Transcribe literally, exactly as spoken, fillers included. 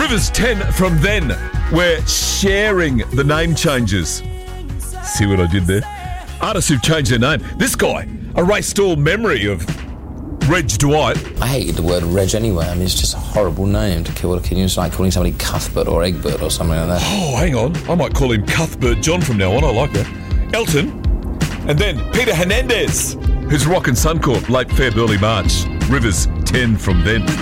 Rivers, ten from then. We're sharing the name changes. See what I did there? Artists who've changed their name. This guy erased all memory of Reg Dwight. I hated the word Reg anyway. I mean, it's just a horrible name to kill a kid. It's like calling somebody Cuthbert or Egbert or something like that. Oh, hang on. I might call him Cuthbert John from now on. I like that. Elton. And then Peter Hernandez, who's rocking Suncorp late Feb, early March. Rivers, ten from then.